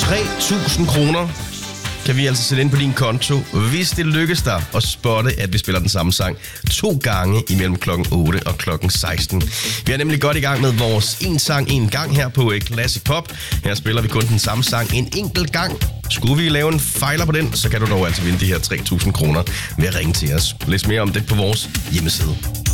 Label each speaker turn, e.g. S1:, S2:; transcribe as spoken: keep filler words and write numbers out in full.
S1: tre tusind kroner kan vi altså sætte ind på din konto, hvis det lykkes dig at spotte, at vi spiller den samme sang to gange imellem klokken otte og klokken seksten. Vi er nemlig godt i gang med vores en sang en gang her på Classic Pop. Her spiller vi kun den samme sang en enkelt gang. Skulle vi lave en fejler på den, så kan du dog altså vinde de her tre tusind kroner ved at ringe til os. Læs mere om det på vores hjemmeside.